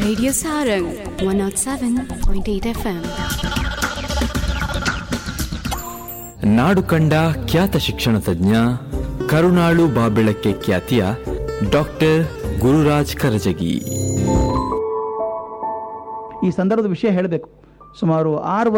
Radio Sarang 107.8 FM. ನಾಡು ಕಂಡ ಖ್ಯಾತ ಶಿಕ್ಷಣ ತಜ್ಞ, ಕರುಣಾಳು ಬಾಬೆಳಕ್ಕೆ ಖ್ಯಾತಿಯ ಡಾಕ್ಟರ್ ಗುರುರಾಜ್ ಕರಜಗಿ. ಈ ಸಂದರ್ಭದ ವಿಷಯ ಹೇಳಬೇಕು. ಸುಮಾರು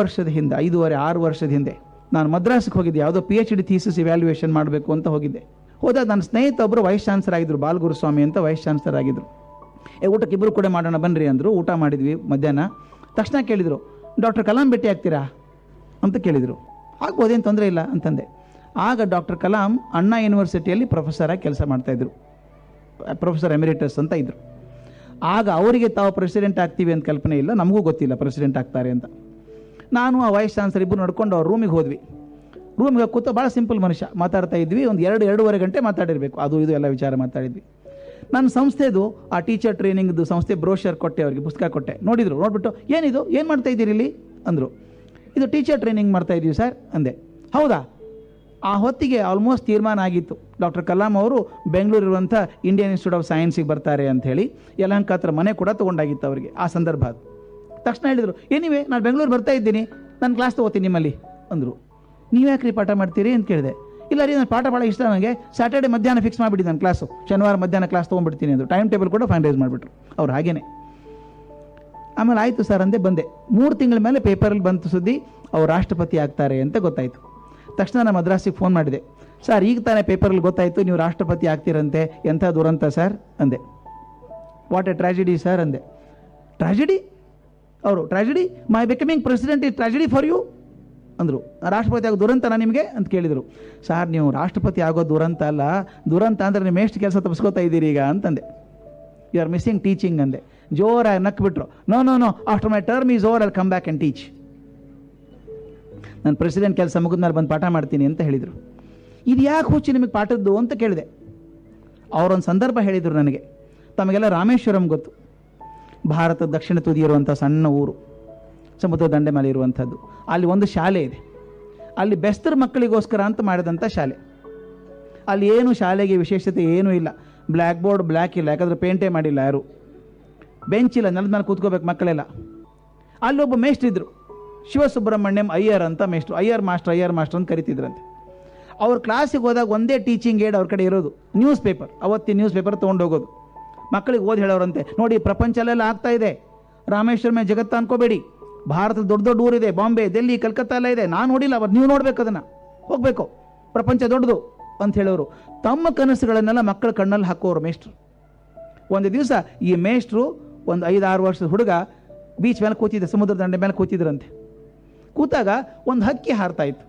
5.5 ವರ್ಷದ ಹಿಂದೆ ನಾನು ಮದ್ರಾಸ್ಗೆ ಹೋಗಿದ್ದೆ. ಯಾವುದೋ PhD ಥೀಸಿಸ್ ಇವ್ಯಾಲ್ಯೂಯೇಷನ್ ಮಾಡಬೇಕು ಅಂತ ಹೋಗಿದ್ದೆ. ಹೋದಾಗ ನನ್ನ ಸ್ನೇಹಿತ ಒಬ್ಬರು ವೈಸ್ ಚಾನ್ಸಲರ್ ಆಗಿದ್ದರು, ಬಾಲಗುರುಸ್ವಾಮಿ ಅಂತ ವೈಸ್ ಚಾನ್ಸಲರ್ ಆಗಿದ್ದರು. ಊಟಕ್ಕೆ ಇಬ್ಬರು ಕೂಡ ಮಾಡೋಣ ಬನ್ನಿರಿ ಅಂದರು. ಊಟ ಮಾಡಿದ್ವಿ ಮಧ್ಯಾಹ್ನ. ತಕ್ಷಣ ಕೇಳಿದರು, ಡಾಕ್ಟರ್ ಕಲಾಂ ಭೇಟಿ ಆಗ್ತೀರಾ ಅಂತ ಕೇಳಿದರು. ಆಗ್ಬೋದೇನು ತೊಂದರೆ ಇಲ್ಲ ಅಂತಂದೆ. ಆಗ ಡಾಕ್ಟರ್ ಕಲಾಂ ಅಣ್ಣಾ ಯೂನಿವರ್ಸಿಟಿಯಲ್ಲಿ ಪ್ರೊಫೆಸರ್ ಆಗಿ ಕೆಲಸ ಮಾಡ್ತಾಯಿದ್ರು, ಪ್ರೊಫೆಸರ್ ಎಮಿರೇಟಸ್ ಅಂತ ಇದ್ದರು. ಆಗ ಅವರಿಗೆ ತಾವು ಪ್ರೆಸಿಡೆಂಟ್ ಆಗ್ತೀವಿ ಅಂತ ಕಲ್ಪನೆ ಇಲ್ಲ, ನಮಗೂ ಗೊತ್ತಿಲ್ಲ ಪ್ರೆಸಿಡೆಂಟ್ ಆಗ್ತಾರೆ ಅಂತ. ನಾನು ಆ ವೈಸ್ ಚಾನ್ಸಲರ್ ಇಬ್ಬರು ನಡ್ಕೊಂಡು ಅವ್ರ ರೂಮಿಗೆ ಹೋದ್ವಿ. ರೂಮಿಗೆ ಕೂತ ಭಾಳ ಸಿಂಪಲ್ ಮನುಷ್ಯ, ಮಾತಾಡ್ತಾ ಇದ್ವಿ. ಒಂದು 2-2.5 ಗಂಟೆ ಮಾತಾಡಿರಬೇಕು. ಅದು ಇದು ಎಲ್ಲ ವಿಚಾರ ಮಾತಾಡಿದ್ವಿ. ನನ್ನ ಸಂಸ್ಥೆದು ಆ ಟೀಚರ್ ಟ್ರೈನಿಂಗ್ದು ಸಂಸ್ಥೆ ಬ್ರೋಷರ್ ಕೊಟ್ಟೆ, ಅವರಿಗೆ ಪುಸ್ತಕ ಕೊಟ್ಟೆ. ನೋಡಿದರು, ನೋಡಿಬಿಟ್ಟು ಏನಿದು, ಏನು ಮಾಡ್ತಾ ಇದ್ದೀರಿ ಇಲ್ಲಿ ಅಂದರು. ಇದು ಟೀಚರ್ ಟ್ರೈನಿಂಗ್ ಮಾಡ್ತಾ ಇದ್ದೀವಿ ಸರ್ ಅಂದೆ. ಹೌದಾ? ಆ ಹೊತ್ತಿಗೆ ಆಲ್ಮೋಸ್ಟ್ ತೀರ್ಮಾನ ಆಗಿತ್ತು, ಡಾಕ್ಟರ್ ಕಲಾಂ ಅವರು ಬೆಂಗಳೂರಿರುವಂಥ ಇಂಡಿಯನ್ ಇನ್ಸ್ಟಿಟ್ಯೂಟ್ ಆಫ್ ಸೈನ್ಸಿಗೆ ಬರ್ತಾರೆ ಅಂಥೇಳಿ. ಯಲಹಂಕ ಹತ್ರ ಮನೆ ಕೂಡ ತೊಗೊಂಡಾಗಿತ್ತು ಅವರಿಗೆ ಆ ಸಂದರ್ಭ. ಅದು ತಕ್ಷಣ ಹೇಳಿದರು, ಏನಿವೆ ನಾನು ಬೆಂಗಳೂರು ಬರ್ತಾ ಇದ್ದೀನಿ, ನಾನು ಕ್ಲಾಸ್ ತೊಗೋತೀನಿ ನಿಮ್ಮಲ್ಲಿ ಅಂದರು. ನೀವು ಯಾಕ್ರಿ ಪಾಠ ಮಾಡ್ತೀರಿ ಅಂತ ಕೇಳಿದೆ. ಇಲ್ಲ ರೀ, ನಾನು ಪಾಠ ಭಾಳ ಇಷ್ಟ, ನನಗೆ ಸ್ಯಾಟರ್ಡೆ ಮಧ್ಯಾಹ್ನ ಫಿಕ್ಸ್ ಮಾಡಿಬಿಡಿ ನನ್ನ ಕ್ಲಾಸು, ಶನಿವಾರ ಮಧ್ಯಾಹ್ನ ಕ್ಲಾಸ್ ತೊಗೊಂಡ್ಬಿಡ್ತೀನಿ ಅಂದರು. ಟೈಮ್ ಟೇಬಲ್ ಕೂಡ ಫೈನಲೈಸ್ ಮಾಡಿಬಿಟ್ರು ಅವ್ರು ಹಾಗೇನೆ. ಆಮೇಲೆ ಆಯಿತು ಸರ್ ಅಂದೆ, ಬಂದೆ. 3 ತಿಂಗಳ ಮೇಲೆ ಪೇಪರಲ್ಲಿ ಬಂತು ಸುದ್ದಿ, ಅವ್ರು ರಾಷ್ಟ್ರಪತಿ ಆಗ್ತಾರೆ ಅಂತ ಗೊತ್ತಾಯಿತು. ತಕ್ಷಣ ನಾನು ಮದ್ರಾಸಿಗೆ ಫೋನ್ ಮಾಡಿದೆ. ಸರ್, ಈಗ ತಾನೇ ಪೇಪರಲ್ಲಿ ಗೊತ್ತಾಯಿತು ನೀವು ರಾಷ್ಟ್ರಪತಿ ಆಗ್ತೀರಂತೆ, ಎಂಥ ದುರಂತ ಸರ್ ಅಂದೆ. ವಾಟ್ ಎ ಟ್ರಾಜಿಡಿ ಸರ್ ಅಂದೆ. ಟ್ರಾಜಿಡಿ? ಅವರು tragedy, my becoming president is tragedy for you ಅಂದರು. ರಾಷ್ಟ್ರಪತಿ ಆಗೋ ದುರಂತನ ನಿಮಗೆ ಅಂತ ಕೇಳಿದರು. ಸರ್, ನೀವು ರಾಷ್ಟ್ರಪತಿ ಆಗೋ ದುರಂತ ಅಲ್ಲ, ದುರಂತ ಅಂದರೆ ನೀವು ಎಷ್ಟು ಕೆಲಸ ತಪ್ಪಿಸ್ಕೋತಾ ಇದ್ದೀರಿ ಈಗ ಅಂತಂದೆ. ಯು ಆರ್ ಮಿಸ್ಸಿಂಗ್ ಟೀಚಿಂಗ್ ಅಂದೆ. ಜೋರಾಗಿ ನಕ್ಬಿಟ್ರು. No no no, after my term is over I come back and teach. ನಾನು ಪ್ರೆಸಿಡೆಂಟ್ ಕೆಲಸ ಮುಗಿದ್ಮೇಲೆ ಬಂದು ಪಾಠ ಮಾಡ್ತೀನಿ ಅಂತ ಹೇಳಿದರು. ಇದು ಯಾಕೆ ಹುಚ್ಚಿ ನಿಮಗೆ ಪಾಠದ್ದು ಅಂತ ಕೇಳಿದೆ. ಅವರೊಂದು ಸಂದರ್ಭ ಹೇಳಿದರು ನನಗೆ. ತಮಗೆಲ್ಲ ರಾಮೇಶ್ವರಂ ಗೊತ್ತು, ಭಾರತದ ದಕ್ಷಿಣ ತುದಿ ಇರುವಂಥ ಸಣ್ಣ ಊರು, ಸಮುದ್ರ ದಂಡೆ ಮೇಲೆ ಇರುವಂಥದ್ದು. ಅಲ್ಲಿ ಒಂದು ಶಾಲೆ ಇದೆ. ಅಲ್ಲಿ ಬೆಸ್ತರ ಮಕ್ಕಳಿಗೋಸ್ಕರ ಅಂತ ಮಾಡಿದಂಥ ಶಾಲೆ. ಅಲ್ಲಿ ಏನು ಶಾಲೆಗೆ ವಿಶೇಷತೆ ಏನೂ ಇಲ್ಲ. ಬ್ಲ್ಯಾಕ್ ಬೋರ್ಡ್ ಬ್ಲ್ಯಾಕ್ ಇಲ್ಲ, ಯಾಕಂದರೆ ಪೇಂಟೇ ಮಾಡಿಲ್ಲ ಯಾರು. ಬೆಂಚ್ ಇಲ್ಲ, ನೆಲದ ಮೇಲೆ ಕೂತ್ಕೋಬೇಕು ಮಕ್ಕಳೆಲ್ಲ. ಅಲ್ಲೊಬ್ಬ ಮೇಷ್ಟ್ರಿದ್ರು, ಶಿವಸುಬ್ರಹ್ಮಣ್ಯಂ ಅಯ್ಯರ್ ಅಂತ ಮೇಷ್ಟ್ರು. ಅಯ್ಯರ್ ಮಾಸ್ಟರ್ ಅಂತ ಕರಿತಿದ್ರಂತೆ. ಅವ್ರ ಕ್ಲಾಸಿಗೆ ಹೋದಾಗ ಒಂದೇ ಟೀಚಿಂಗ್ ಏಡ್ ಅವ್ರ ಕಡೆ ಇರೋದು, ನ್ಯೂಸ್ ಪೇಪರ್. ಅವತ್ತಿನ ನ್ಯೂಸ್ ಪೇಪರ್ ತೊಗೊಂಡು ಹೋಗೋದು. ಮಕ್ಕಳಿಗೆ ಓದಿ ಹೇಳೋರಂತೆ, ನೋಡಿ ಪ್ರಪಂಚಲೆಲ್ಲ ಆಗ್ತಾ ಇದೆ, ರಾಮೇಶ್ವರಮೇ ಜಗತ್ತು ಅನ್ಕೋಬೇಡಿ, ಭಾರತದ ದೊಡ್ಡ ದೊಡ್ಡ ಊರಿದೆ, ಬಾಂಬೆ, ದಿಲ್ಲಿ, ಕಲ್ಕತ್ತಾ ಎಲ್ಲ ಇದೆ, ನಾನು ನೋಡಿಲ್ಲ, ಅವತ್ತು ನೀವು ನೋಡ್ಬೇಕು, ಅದನ್ನು ಹೋಗಬೇಕು, ಪ್ರಪಂಚ ದೊಡ್ಡದು ಅಂತ ಹೇಳೋರು. ತಮ್ಮ ಕನಸುಗಳನ್ನೆಲ್ಲ ಮಕ್ಕಳ ಕಣ್ಣಲ್ಲಿ ಹಾಕೋರು ಮೇಷ್ಟ್ರು. ಒಂದು ದಿವಸ ಈ ಮೇಷ್ಟ್ರು ಒಂದು 5-6 ವರ್ಷದ ಹುಡುಗ ಬೀಚ್ ಮೇಲೆ ಕೂತಿದ್ದೆ, ಸಮುದ್ರ ದಂಡೆ ಮೇಲೆ ಕೂತಿದ್ರಂತೆ. ಕೂತಾಗ ಒಂದು ಹಕ್ಕಿ ಹಾರ್ತಾ ಇತ್ತು,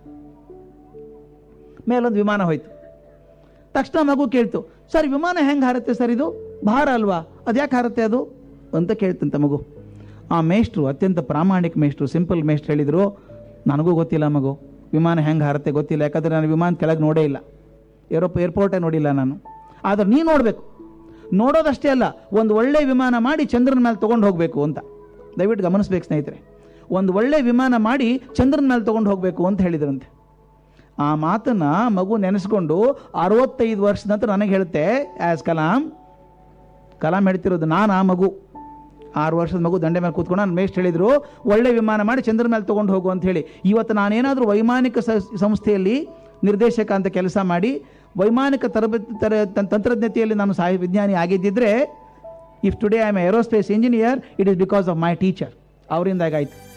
ಮೇಲೊಂದು ವಿಮಾನ ಹೋಯ್ತು. ತಕ್ಷಣ ಮಗು ಕೇಳ್ತು, ಸರ್ ವಿಮಾನ ಹೆಂಗೆ ಹಾರುತ್ತೆ ಸರ್, ಇದು ಭಾರ ಅಲ್ವಾ, ಅದು ಯಾಕೆ ಹಾರುತ್ತೆ ಅದು ಅಂತ ಕೇಳ್ತಂತ ಮಗು. ಆ ಮೇಷ್ಟ್ರು, ಅತ್ಯಂತ ಪ್ರಾಮಾಣಿಕ ಮೇಷ್ಟ್ರು, ಸಿಂಪಲ್ ಮೇಷ್ಟ್ರು ಹೇಳಿದರು, ನನಗೂ ಗೊತ್ತಿಲ್ಲ ಮಗು, ವಿಮಾನ ಹೆಂಗೆ ಹಾರುತ್ತೆ ಗೊತ್ತಿಲ್ಲ, ಯಾಕಂದರೆ ನಾನು ವಿಮಾನ ಕೆಳಗೆ ನೋಡೇ ಇಲ್ಲ, ಏರ್ಪೋರ್ಟೇ ನೋಡಿಲ್ಲ ನಾನು. ಆದರೆ ನೀನು ನೋಡಬೇಕು, ನೋಡೋದಷ್ಟೇ ಅಲ್ಲ, ಒಂದು ಒಳ್ಳೆ ವಿಮಾನ ಮಾಡಿ ಚಂದ್ರನ ಮೇಲೆ ತೊಗೊಂಡು ಹೋಗಬೇಕು ಅಂತ. ದಯವಿಟ್ಟು ಗಮನಿಸ್ಬೇಕು ಸ್ನೇಹಿತರೆ, ಒಂದು ಒಳ್ಳೆ ವಿಮಾನ ಮಾಡಿ ಚಂದ್ರನ ಮೇಲೆ ತೊಗೊಂಡು ಹೋಗಬೇಕು ಅಂತ ಹೇಳಿದ್ರಂತೆ. ಆ ಮಾತನ್ನು ಮಗು ನೆನೆಸ್ಕೊಂಡು 65 ವರ್ಷದ ನಂತರ ನನಗೆ ಹೇಳುತ್ತೆ, ಆ್ಯಸ್ ಕಲಾಂ ಹೇಳ್ತಿರೋದು ನಾನು. ಆ ಮಗು 6 ವರ್ಷದ ಮಗು ದಂಡೆ ಮೇಲೆ ಕೂತ್ಕೊಂಡು ನಾನು ಮೇಷ್ಟ್ರು ಹೇಳಿದರು, ಒಳ್ಳೆ ವಿಮಾನ ಮಾಡಿ ಚಂದ್ರನ ಮೇಲೆ ತೊಗೊಂಡು ಹೋಗು ಅಂತ ಹೇಳಿ. ಇವತ್ತು ನಾನೇನಾದರೂ ವೈಮಾನಿಕ ಸಂಸ್ಥೆಯಲ್ಲಿ ನಿರ್ದೇಶಕ ಅಂತ ಕೆಲಸ ಮಾಡಿ ವೈಮಾನಿಕ ತಂತ್ರಜ್ಞತೆಯಲ್ಲಿ ನಾನು ವಿಜ್ಞಾನಿ ಆಗಿದ್ದಿದ್ರೆ, if today I am A aerospace engineer, it is because of my teacher. ಅವರಿಂದ ಆಗಾಯಿತು.